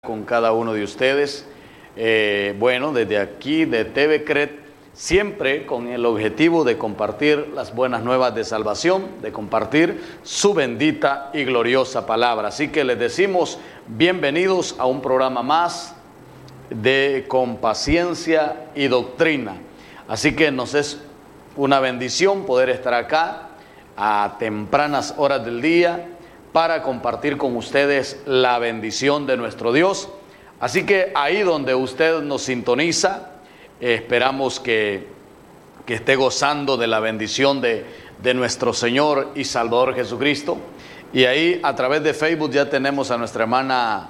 con cada uno de ustedes. Desde aquí de TV CRED, siempre con el objetivo de compartir las buenas nuevas de salvación, de compartir su bendita y gloriosa palabra. Así que les decimos bienvenidos a un programa más de Con Paciencia y Doctrina. Así que nos es una bendición poder estar acá a tempranas horas del día para compartir con ustedes la bendición de nuestro Dios. Así que ahí donde usted nos sintoniza, esperamos que esté gozando de la bendición de nuestro Señor y Salvador Jesucristo. Y ahí a través de Facebook ya tenemos a nuestra hermana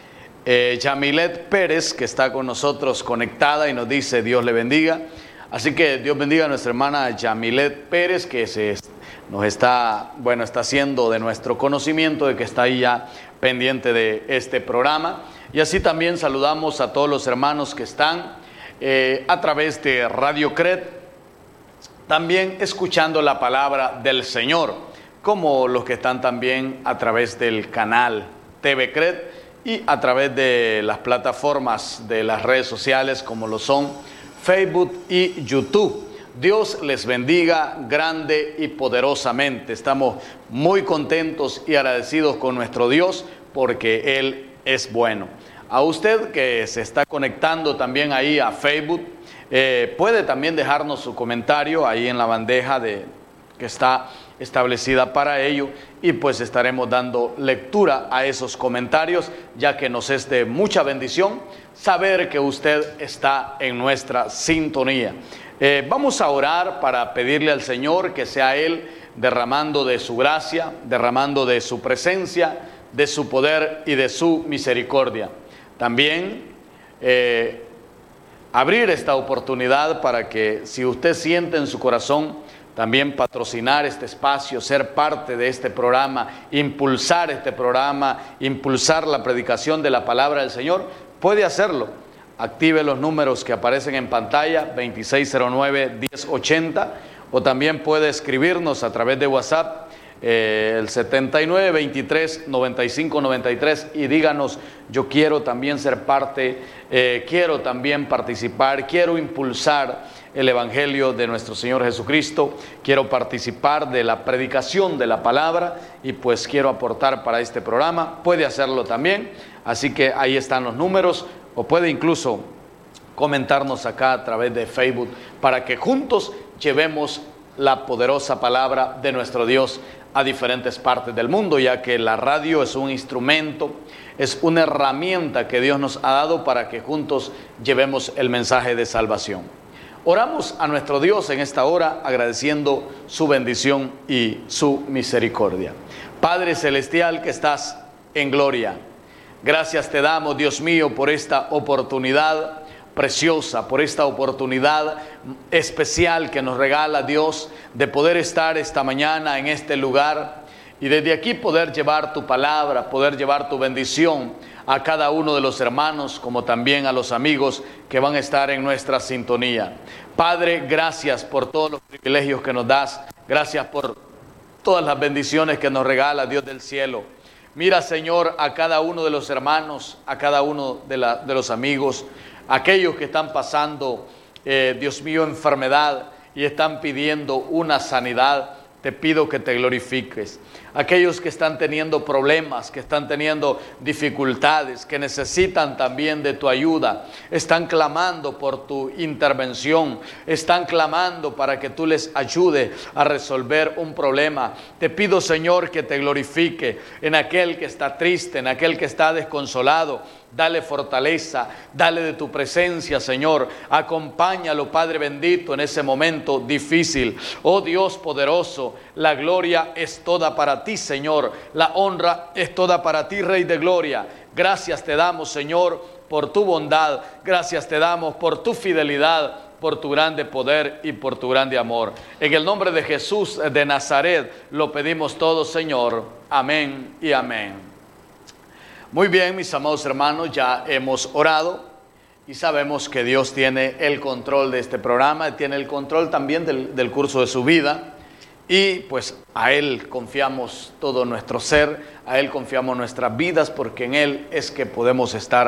Yamilet Pérez, que está con nosotros conectada y nos dice Dios le bendiga. Así que Dios bendiga a nuestra hermana Yamilet Pérez, que nos está haciendo de nuestro conocimiento de que está ahí ya pendiente de este programa. Y así también saludamos a todos los hermanos que están a través de Radio CRED, también escuchando la palabra del Señor, como los que están también a través del canal TV CRED y a través de las plataformas de las redes sociales como lo son Facebook y YouTube. Dios les bendiga grande y poderosamente. Estamos muy contentos y agradecidos con nuestro Dios porque Él es bueno. A usted que se está conectando también ahí a Facebook, puede también dejarnos su comentario ahí en la bandeja que está establecida para ello, y pues estaremos dando lectura a esos comentarios, ya que nos es de mucha bendición saber que usted está en nuestra sintonía. Vamos a orar para pedirle al Señor que sea Él derramando de su gracia, derramando de su presencia, de su poder y de su misericordia. También abrir esta oportunidad para que, si usted siente en su corazón también patrocinar este espacio, ser parte de este programa, impulsar este programa, impulsar la predicación de la palabra del Señor, puede hacerlo. Active los números que aparecen en pantalla, 2609-1080, o también puede escribirnos a través de WhatsApp, el 7923-9593, y díganos: yo quiero también ser parte, quiero también participar, quiero impulsar el Evangelio de nuestro Señor Jesucristo, quiero participar de la predicación de la palabra y pues quiero aportar para este programa. Puede hacerlo también, así que ahí están los números, o puede incluso comentarnos acá a través de Facebook para que juntos llevemos la poderosa palabra de nuestro Dios a diferentes partes del mundo, ya que la radio es un instrumento, es una herramienta que Dios nos ha dado para que juntos llevemos el mensaje de salvación. Oramos a nuestro Dios en esta hora agradeciendo su bendición y su misericordia. Padre celestial que estás en gloria, gracias te damos, Dios mío, por esta oportunidad preciosa, por esta oportunidad especial que nos regala Dios de poder estar esta mañana en este lugar y desde aquí poder llevar tu palabra, poder llevar tu bendición a cada uno de los hermanos, como también a los amigos que van a estar en nuestra sintonía. Padre, gracias por todos los privilegios que nos das, gracias por todas las bendiciones que nos regala Dios del cielo. Mira, Señor, a cada uno de los hermanos, a cada uno de los amigos, aquellos que están pasando, Dios mío, enfermedad y están pidiendo una sanidad, te pido que te glorifiques. Aquellos que están teniendo problemas, que están teniendo dificultades, que necesitan también de tu ayuda, están clamando por tu intervención, están clamando para que tú les ayudes a resolver un problema. Te pido, Señor, que te glorifique en aquel que está triste, en aquel que está desconsolado. Dale fortaleza, dale de tu presencia, Señor. Acompáñalo, Padre bendito, en ese momento difícil. Oh Dios poderoso, la gloria es toda para ti, Señor. La honra es toda para ti, Rey de gloria. Gracias te damos, Señor, por tu bondad. Gracias te damos por tu fidelidad, por tu grande poder y por tu grande amor. En el nombre de Jesús de Nazaret lo pedimos todo, Señor. Amén y amén. Muy bien, mis amados hermanos, ya hemos orado y sabemos que Dios tiene el control de este programa, tiene el control también del curso de su vida. y pues a Él confiamos todo nuestro ser, a Él confiamos nuestras vidas, porque en Él es que podemos estar